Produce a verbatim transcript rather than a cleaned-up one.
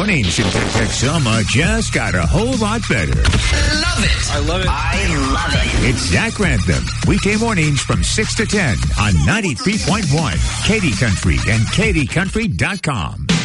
Mornings in Texoma just got a whole lot better. Love it. I love it. I love it. It's Zach Grantham. Weekday mornings from six to ten on ninety-three point one Katy Country and Katy Country dot com.